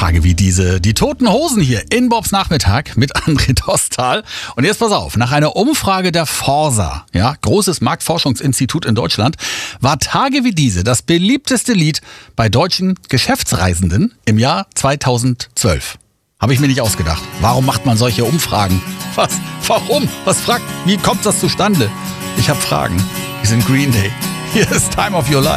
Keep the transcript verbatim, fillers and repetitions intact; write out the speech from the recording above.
Tage wie diese. Die Toten Hosen hier in Bobs Nachmittag mit André Dostal. Und jetzt pass auf, nach einer Umfrage der Forsa, ja, großes Marktforschungsinstitut in Deutschland, war Tage wie diese das beliebteste Lied bei deutschen Geschäftsreisenden im Jahr zweitausendzwölf. Habe ich mir nicht ausgedacht. Warum macht man solche Umfragen? Was? Warum? Was fragt? Wie kommt das zustande? Ich habe Fragen. Wir sind Green Day. Hier ist Time of Your Life.